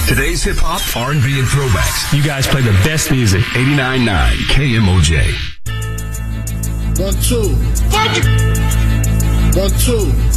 Today's hip-hop, R&B, and throwbacks. You guys play the best music. 89.9 KMOJ. 1, 2. 1, 2.